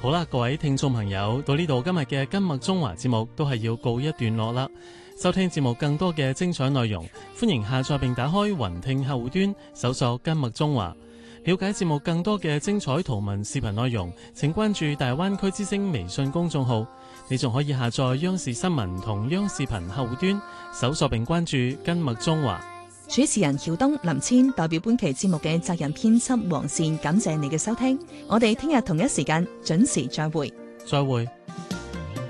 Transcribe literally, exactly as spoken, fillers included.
好啦，各位聽眾朋友，到呢度今日嘅今麥中華節目都係要告一段落啦。收聽節目更多嘅精彩內容，歡迎下載並打開雲聽客戶端，搜索今麥中華。了解節目更多嘅精彩圖文視頻內容，請關注大灣區之聲微信公眾號。你仲可以下載央視新聞同央視頻客戶端，搜索並關注今麥中華。 主持人喬東、林千代表本期節目嘅責任編輯黃善，感謝你嘅收聽。我哋聽日同一時間準時再會。 再會。